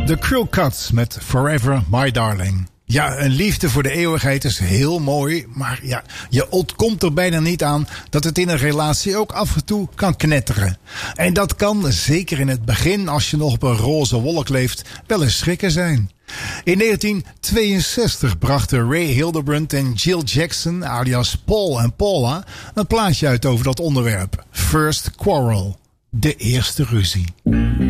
The Cruel Cuts met Forever My Darling. Ja, een liefde voor de eeuwigheid is heel mooi, maar ja, je ontkomt er bijna niet aan dat het in een relatie ook af en toe kan knetteren. En dat kan, zeker in het begin, als je nog op een roze wolk leeft, wel eens schrikken zijn. In 1962 brachten Ray Hildebrand en Jill Jackson, alias Paul en Paula, een plaatje uit over dat onderwerp. First Quarrel, de eerste ruzie.